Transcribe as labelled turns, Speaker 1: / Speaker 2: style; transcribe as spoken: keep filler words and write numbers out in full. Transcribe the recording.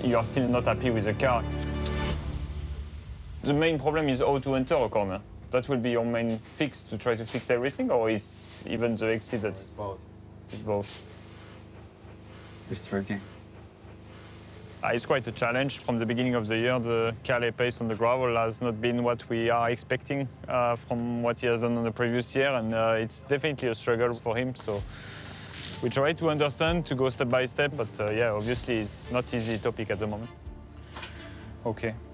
Speaker 1: you are still not happy with the car. The main problem is how to enter a corner. That will be your main fix to try to fix everything, or is even the exit that's...
Speaker 2: It's both.
Speaker 1: It's both.
Speaker 2: It's tricky.
Speaker 1: Uh, It's quite a challenge. From the beginning of the year, the Calais pace on the gravel has not been what we are expecting uh, from what he has done on the previous year, and uh, it's definitely a struggle for him. So we try to understand, to go step by step, but uh, yeah, obviously it's not easy topic at the moment. Okay.